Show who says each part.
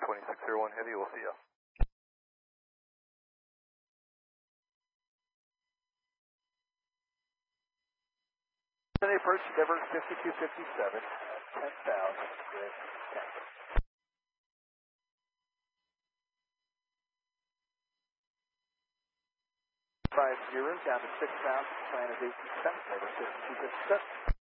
Speaker 1: 2601 Heavy, we'll see you. Sunday first, Endeavor 5257, 10,000 with 10. 50 down to 6,000, plan is 18 cents, over 5257.